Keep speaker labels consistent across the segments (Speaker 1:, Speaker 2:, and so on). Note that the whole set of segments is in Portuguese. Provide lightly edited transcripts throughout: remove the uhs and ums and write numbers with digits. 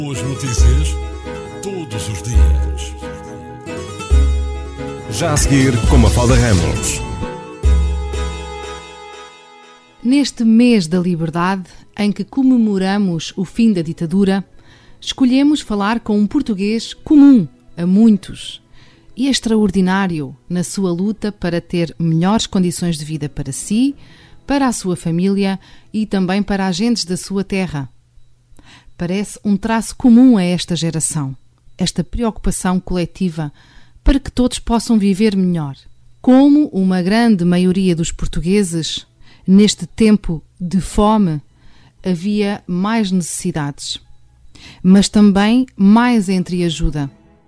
Speaker 1: Boas notícias todos os dias. Já a seguir com Mafalda Ramos.
Speaker 2: Neste mês da liberdade, em que comemoramos o fim da ditadura, escolhemos falar com um português comum a muitos e extraordinário na sua luta para ter melhores condições de vida para si, para a sua família e também para agentes da sua terra. Parece um traço comum a esta geração, esta preocupação coletiva para que todos possam viver melhor. Como uma grande maioria dos portugueses, neste tempo de fome, havia mais necessidades, mas também mais entreajuda.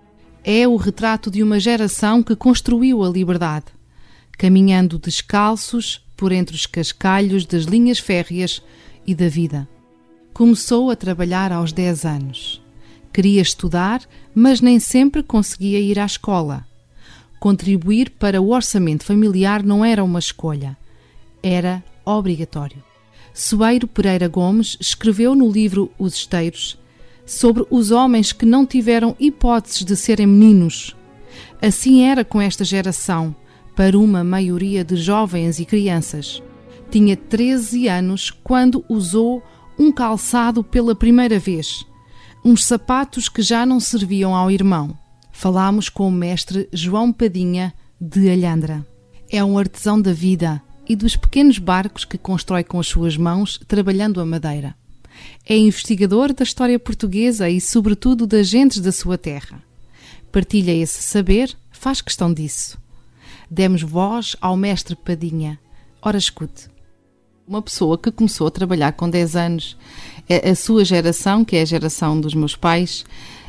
Speaker 2: É o retrato de uma geração que construiu a liberdade, caminhando descalços por entre os cascalhos das linhas férreas e da vida. Começou a trabalhar aos 10 anos. Queria estudar, mas nem sempre conseguia ir à escola. Contribuir para o orçamento familiar não era uma escolha, era obrigatório. Soeiro Pereira Gomes escreveu no livro Os Esteiros sobre os homens que não tiveram hipóteses de serem meninos. Assim era com esta geração, para uma maioria de jovens e crianças. Tinha 13 anos quando usou um calçado pela primeira vez, uns sapatos que já não serviam ao irmão. Falámos com o mestre João Padinha de Alhandra. É um artesão da vida e dos pequenos barcos que constrói com as suas mãos, trabalhando a madeira. É investigador da história portuguesa e, sobretudo, das gentes da sua terra. Partilha esse saber, faz questão disso. Demos voz ao mestre Padinha. Ora, escute. Uma pessoa que começou a trabalhar com 10 anos, a sua geração, que é a geração dos meus pais,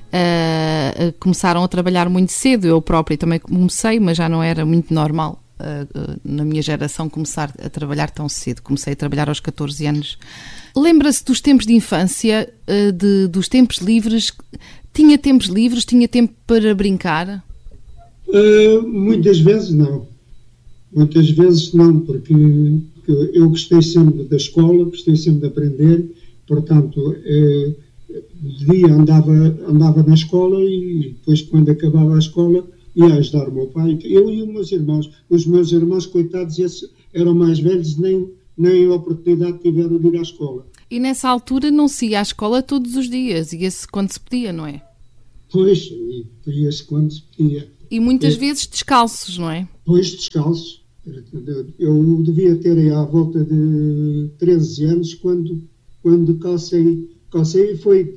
Speaker 2: começaram a trabalhar muito cedo. Eu própria também comecei, mas já não era muito normal na minha geração começar a trabalhar tão cedo. Comecei a trabalhar aos 14 anos. Lembra-se dos tempos de infância, dos tempos livres? Tinha tempos livres? Tinha tempo para brincar?
Speaker 3: Muitas vezes não. Muitas vezes não, porque eu gostei sempre da escola, gostei sempre de aprender, portanto, de dia andava na escola e depois, quando acabava a escola, ia ajudar o meu pai. Eu e os meus irmãos, coitados, esses eram mais velhos, nem a oportunidade tiveram de ir à escola.
Speaker 2: E nessa altura não se ia à escola todos os dias, ia-se quando se podia, não é?
Speaker 3: Pois, ia-se quando se podia.
Speaker 2: E muitas vezes descalços, não é?
Speaker 3: Pois, descalços. Eu devia ter aí à volta de 13 anos quando calcei e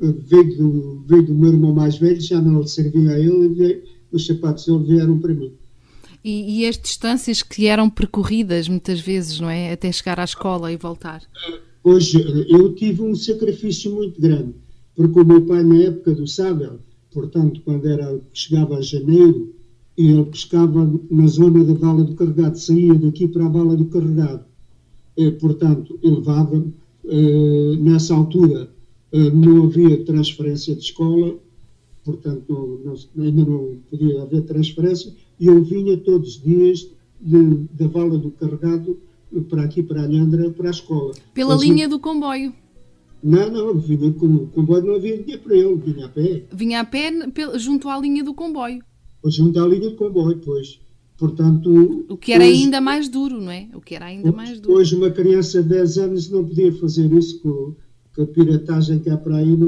Speaker 3: veio do meu irmão mais velho, já não lhe servia a ele, os sapatos dele vieram para mim.
Speaker 2: E as distâncias que eram percorridas muitas vezes, não é? Até chegar à escola e voltar.
Speaker 3: Hoje eu tive um sacrifício muito grande, porque o meu pai, na época do sábado, portanto, quando chegava a janeiro, ele pescava na zona da Vala do Carregado, saía daqui para a Vala do Carregado. Portanto, ele levava-me. Nessa altura não havia transferência de escola, portanto ainda não podia haver transferência, e eu vinha todos os dias da Vala do Carregado para aqui, para Alhandra, para a escola.
Speaker 2: Pela linha do comboio?
Speaker 3: Não, vinha com o comboio, não havia dinheiro para ele, vinha a pé.
Speaker 2: Vinha a pé junto à linha do comboio?
Speaker 3: Junto à linha do comboio, pois. Portanto,
Speaker 2: o que era ainda mais duro, não é? O que era ainda mais duro.
Speaker 3: Hoje uma criança de 10 anos não podia fazer isso, com a piratagem que há para aí,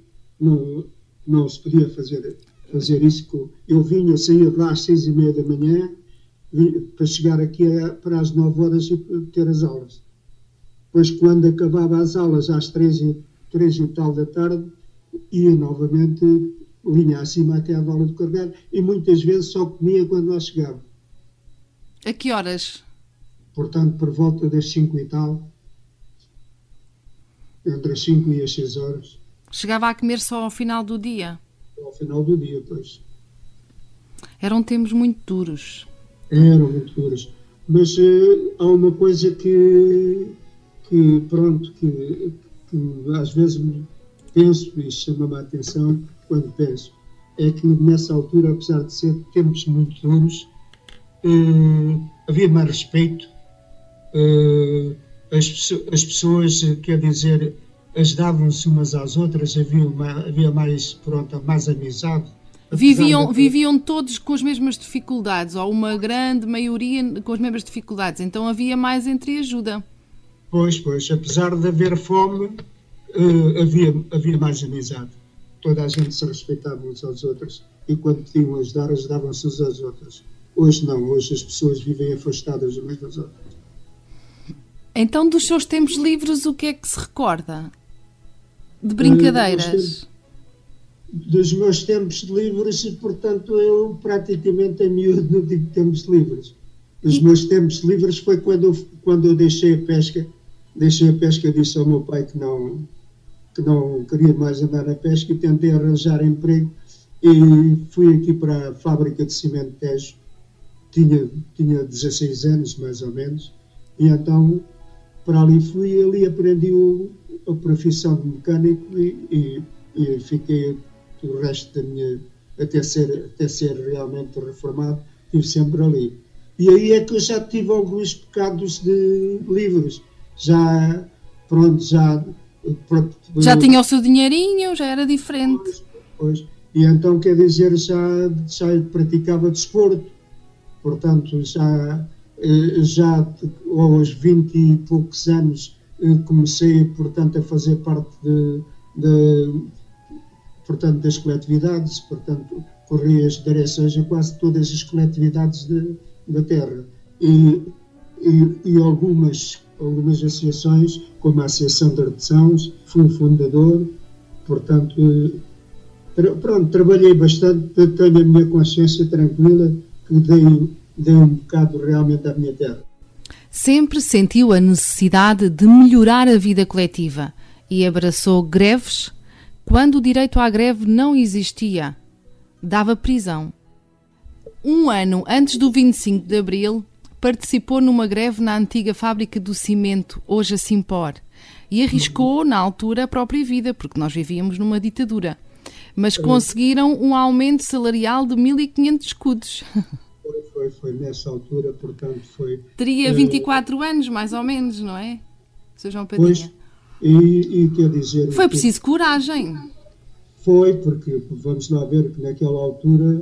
Speaker 3: não se podia fazer isso. Eu saía de lá às 6h30 da manhã, para chegar aqui para as 9 horas e ter as aulas. Depois, quando acabava as aulas às 3 e tal da tarde, ia novamente linha acima até à Vala do Carregado, e muitas vezes só comia quando lá chegava.
Speaker 2: A que horas?
Speaker 3: Portanto, por volta das 5 e tal, entre as 5 e as 6 horas.
Speaker 2: Chegava a comer só ao final do dia?
Speaker 3: Ao final do dia, pois.
Speaker 2: Eram tempos muito duros.
Speaker 3: Eram muito duros. Mas há uma coisa que às vezes penso e chama-me a atenção quando penso, é que nessa altura, apesar de ser tempos muito duros, havia mais respeito, as pessoas, quer dizer, ajudavam-se umas às outras, havia mais amizade.
Speaker 2: Viviam todos com as mesmas dificuldades, ou uma grande maioria com as mesmas dificuldades, então havia mais entreajuda.
Speaker 3: Pois, apesar de haver fome, havia mais amizade. Toda a gente se respeitava uns aos outros e quando podiam ajudar, ajudavam-se uns aos outros. Hoje não, hoje as pessoas vivem afastadas umas das outras.
Speaker 2: Então, dos seus tempos livres, o que é que se recorda? De brincadeiras?
Speaker 3: Dos meus tempos livres, e portanto eu praticamente a miúdo não digo tempos livres. Os meus tempos livres foi quando eu deixei a pesca, disse ao meu pai que não queria mais andar na pesca e tentei arranjar emprego e fui aqui para a fábrica de cimento Tejo. Tinha 16 anos mais ou menos e então para ali fui, ali aprendi a profissão de mecânico e fiquei o resto da minha, até ser realmente reformado, estive sempre ali. E aí é que eu já tive alguns pecados de livros. Já
Speaker 2: tinha o seu dinheirinho, já era diferente.
Speaker 3: Pois. E então, quer dizer, já praticava desporto. Portanto, já aos 20 e poucos anos comecei, portanto, a fazer parte portanto, das coletividades, portanto, corri as direções a quase todas as coletividades da terra. E algumas associações, como a Associação de Artesãos, fui fundador, portanto, trabalhei bastante, tenho a minha consciência tranquila que dei um bocado realmente à minha terra.
Speaker 2: Sempre sentiu a necessidade de melhorar a vida coletiva e abraçou greves quando o direito à greve não existia. Dava prisão. Um ano antes do 25 de Abril, participou numa greve na antiga fábrica do cimento, hoje a Simpor, e arriscou, na altura, a própria vida, porque nós vivíamos numa ditadura. Mas conseguiram um aumento salarial de 1.500 escudos.
Speaker 3: Foi nessa altura, portanto, foi...
Speaker 2: Teria 24 anos, mais ou menos, não é? Sr. João Padinha.
Speaker 3: Pois, e quer dizer...
Speaker 2: Foi preciso coragem.
Speaker 3: Foi, porque vamos lá ver que naquela altura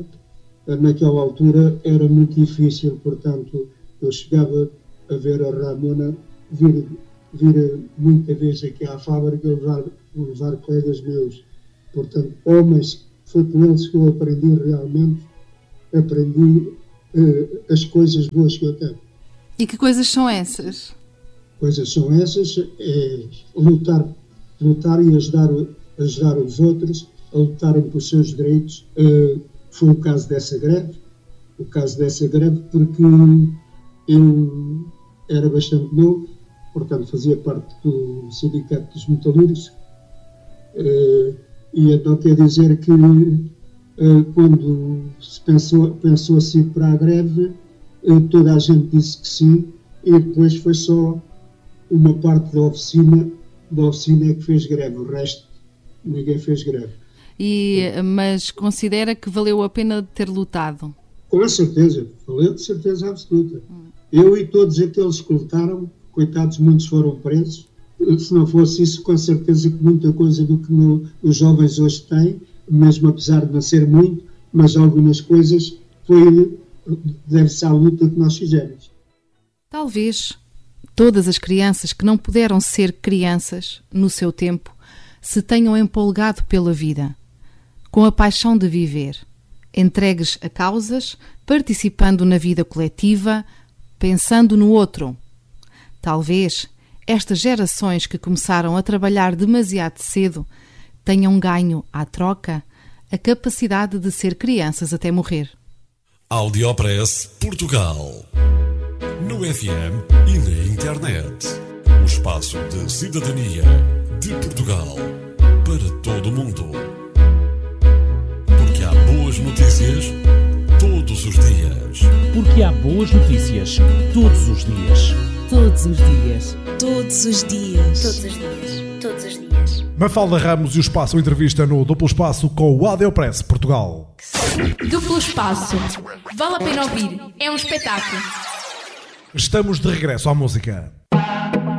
Speaker 3: era muito difícil, portanto, eu chegava a ver a Ramona vir muita vez aqui à fábrica levar colegas meus. Portanto, homens, foi com eles que eu aprendi as coisas boas que eu tenho.
Speaker 2: E que coisas são essas?
Speaker 3: Coisas são essas, lutar e ajudar os outros a lutarem pelos seus direitos. Foi o caso dessa greve, porque eu era bastante novo, portanto fazia parte do Sindicato dos Metalúrgicos, e então quer dizer que quando se pensou-se ir para a greve, toda a gente disse que sim, e depois foi só uma parte da oficina que fez greve, o resto ninguém fez greve.
Speaker 2: Mas considera que valeu a pena ter lutado?
Speaker 3: Com certeza, valeu de certeza absoluta. Eu e todos aqueles que lutaram, coitados, muitos foram presos. Se não fosse isso, com certeza que muita coisa do que os jovens hoje têm, mesmo apesar de não ser muito, mas algumas coisas deve-se à luta que nós fizemos.
Speaker 2: Talvez todas as crianças que não puderam ser crianças no seu tempo se tenham empolgado pela vida, com a paixão de viver, entregues a causas, participando na vida coletiva, pensando no outro. Talvez estas gerações que começaram a trabalhar demasiado cedo tenham ganho, à troca, a capacidade de ser crianças até morrer.
Speaker 1: Audiopress Portugal. No FM e na internet. O espaço de cidadania de Portugal para todo o mundo. Porque há boas notícias todos os dias.
Speaker 4: Porque há boas notícias todos os dias.
Speaker 5: Todos os dias.
Speaker 6: Todos os dias.
Speaker 5: Todos os dias. Todos os dias.
Speaker 7: Mafalda Ramos e o Espaço entrevista no Duplo Espaço com o Audiopress Portugal.
Speaker 8: Duplo Espaço. Vale a pena ouvir. É um espetáculo.
Speaker 7: Estamos de regresso à música.